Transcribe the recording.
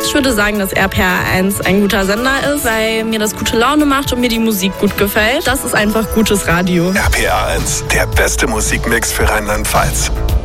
Ich würde sagen, dass RPR1 ein guter Sender ist, weil mir das gute Laune macht und mir die Musik gut gefällt. Das ist einfach gutes Radio. RPR1, der beste Musikmix für Rheinland-Pfalz.